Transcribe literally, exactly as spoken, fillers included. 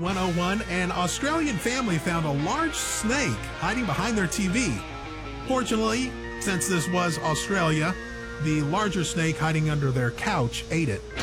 one oh one. An Australian family found a large snake hiding behind their T V. Fortunately, since this was Australia, the larger snake hiding under their couch ate it.